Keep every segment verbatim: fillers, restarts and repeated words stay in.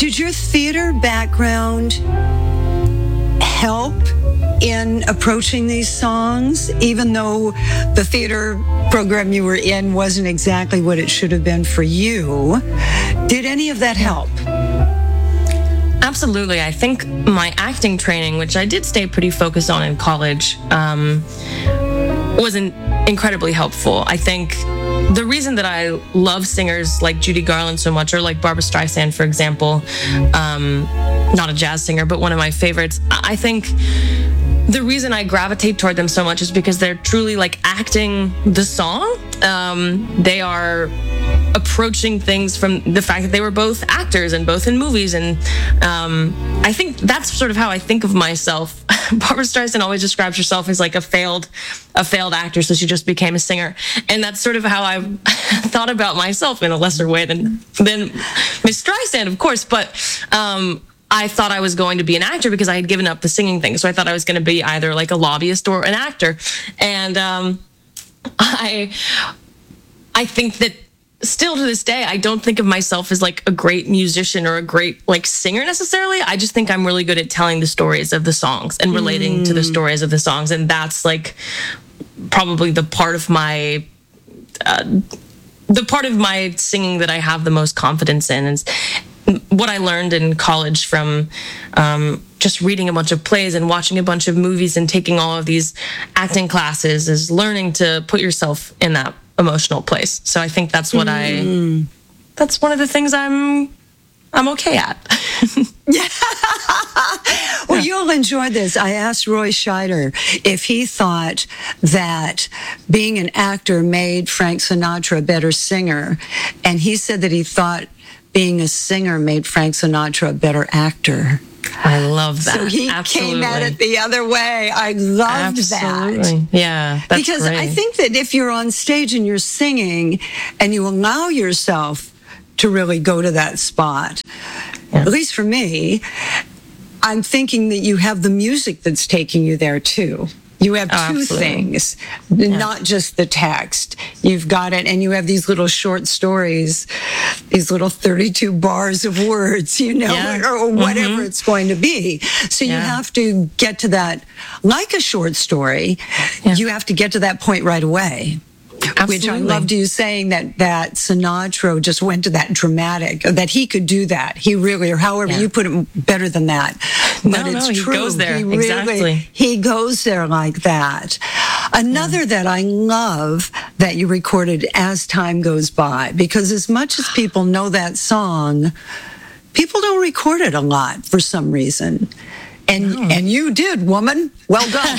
Did your theater background help in approaching these songs, even though the theater program you were in wasn't exactly what it should have been for you? Did any of that help? Absolutely. I think my acting training, which I did stay pretty focused on in college, um, was in- incredibly helpful. I think the reason that I love singers like Judy Garland so much, or like Barbra Streisand, for example, um, not a jazz singer, but one of my favorites, I think the reason I gravitate toward them so much is because they're truly like acting the song. Um, they are approaching things from the fact that they were both actors and both in movies. And um, I think that's sort of how I think of myself. Barbra Streisand always describes herself as like a failed, a failed actor, so she just became a singer. And that's sort of how I've thought about myself in a lesser way than than Miss Streisand, of course. But um, I thought I was going to be an actor because I had given up the singing thing. So I thought I was going to be either like a lobbyist or an actor. And um, I, I think that still to this day, I don't think of myself as like a great musician or a great like singer necessarily. I just think I'm really good at telling the stories of the songs and relating mm. to the stories of the songs. And that's like probably the part of my, uh, the part of my singing that I have the most confidence in. And what I learned in college from um, just reading a bunch of plays and watching a bunch of movies and taking all of these acting classes is learning to put yourself in that emotional place. So I think that's what mm. I, that's one of the things I'm, I'm okay at. Yeah. Well, yeah. You'll enjoy this. I asked Roy Scheider if he thought that being an actor made Frank Sinatra a better singer. And he said that he thought being a singer made Frank Sinatra a better actor. I love that. So he Absolutely. came at it the other way. I loved Absolutely. that. Yeah, that's because great. I think that if you're on stage and you're singing and you allow yourself to really go to that spot, yeah. at least for me, I'm thinking that you have the music that's taking you there too. You have two oh, things, yeah. not just the text. You've got it, and you have these little short stories, these little thirty-two bars of words, you know, yeah. or, or whatever mm-hmm. it's going to be. So yeah. you have to get to that, like a short story, yeah. you have to get to that point right away. Absolutely. Which I loved you saying that that Sinatra just went to that dramatic, that he could do that. He really, or however yeah. you put it better than that. But no, it's no, true. He goes there. He really, exactly. He goes there like that. Another yeah. that I love that you recorded As Time Goes By, because as much as people know that song, people don't record it a lot for some reason. And no. and you did, woman. Well done.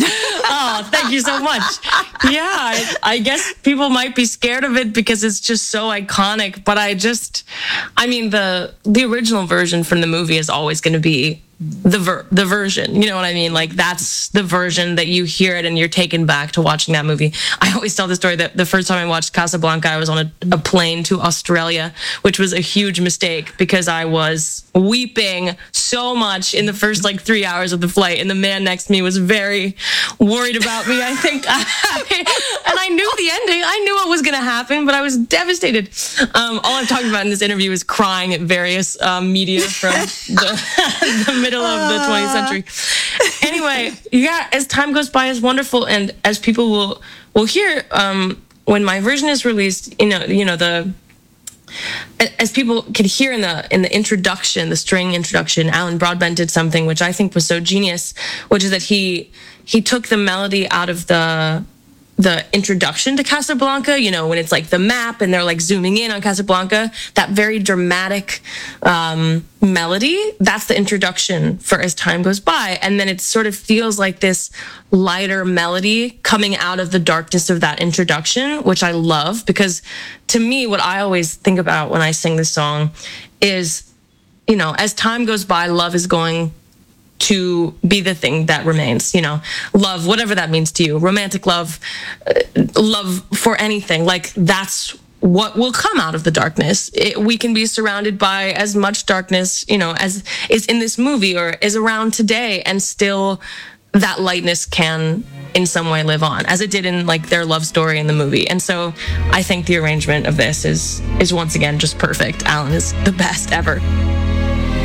Oh, thank you so much. Yeah, I, I guess people might be scared of it because it's just so iconic. But I just, I mean, the the original version from the movie is always going to be the ver- the version. You know what I mean? Like, that's the version that you hear it and you're taken back to watching that movie. I always tell the story that the first time I watched Casablanca, I was on a, a plane to Australia, which was a huge mistake because I was weeping so much in the first like three hours of the flight, and the man next to me was very worried about me, I think. And I knew the ending. I knew what was going to happen, but I was devastated. Um, all I'm talking about in this interview is crying at various um, media from the, the middle of the twentieth century. Anyway, yeah, As Time Goes By is wonderful, and as people will will hear um, when my version is released, you know, you know the. As people could hear in the in the introduction, the string introduction, Alan Broadbent did something which I think was so genius, which is that he he took the melody out of the the introduction to Casablanca, you know, when it's like the map and they're like zooming in on Casablanca, that very dramatic um, melody, that's the introduction for As Time Goes By. And then it sort of feels like this lighter melody coming out of the darkness of that introduction, which I love, because to me, what I always think about when I sing this song is, you know, as time goes by, love is going to be the thing that remains, you know, love, whatever that means to you, romantic love, uh, love for anything, like that's what will come out of the darkness. It, we can be surrounded by as much darkness, you know, as is in this movie or is around today, and still that lightness can in some way live on, as it did in like their love story in the movie. And so I think the arrangement of this is is once again just perfect. Alan is the best ever.